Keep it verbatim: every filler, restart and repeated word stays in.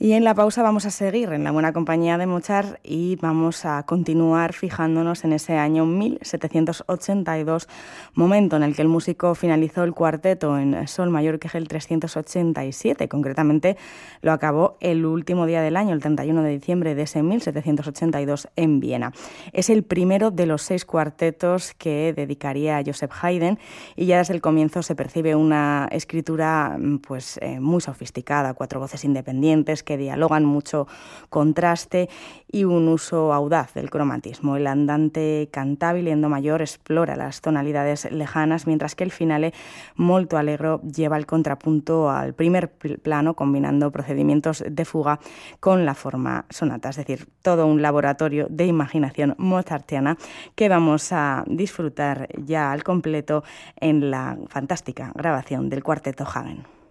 Y en la pausa vamos a seguir en la buena compañía de Mozart y vamos a continuar fijándonos en ese año mil setecientos ochenta y dos, momento en el que el músico finalizó el cuarteto en sol mayor que el trescientos ochenta y siete. Concretamente lo acabó el último día del año, el treinta y uno de diciembre de ese mil setecientos ochenta y dos en Viena. Es el primero de los seis cuartetos que dedicaría a Joseph Haydn y ya desde el comienzo se percibe una escritura pues, eh, muy sofisticada, cuatro voces independientes que que dialogan, mucho contraste y un uso audaz del cromatismo. El andante cantabile en do mayor explora las tonalidades lejanas, mientras que el finale molto allegro lleva el contrapunto al primer plano, combinando procedimientos de fuga con la forma sonata, es decir, todo un laboratorio de imaginación mozartiana que vamos a disfrutar ya al completo en la fantástica grabación del Cuarteto Hagen.